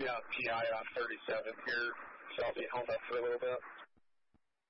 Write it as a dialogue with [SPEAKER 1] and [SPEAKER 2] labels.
[SPEAKER 1] be on PI on 37 here, so I'll be home up for a little bit.